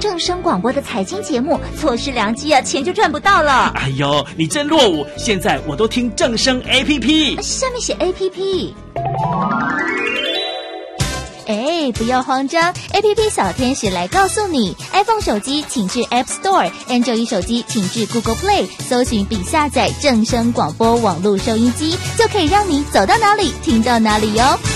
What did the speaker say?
正声广播的财经节目，错失良机啊，钱就赚不到了。 哎呦，你真落伍！现在我都听正声 APP， 下面写 APP。 不要慌张 ，APP 小天使来告诉你 ，iPhone 手机请至 App Store，Android 手机请至 Google Play， 搜寻并下载正声广播网络收音机，就可以让你走到哪里听到哪里哟。